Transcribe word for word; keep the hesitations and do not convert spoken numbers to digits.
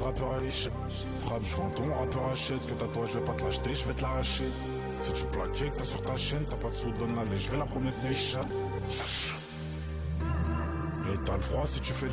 rappeur riche. Frappe, je vends ton rappeur achète. Ce que t'as toi, je vais pas te l'acheter, je vais te l'arracher. Si tu plaquais que t'as sur ta chaîne, t'as pas de sous, donne la je vais la promettre nation. Sache. Et t'as le froid si tu fais le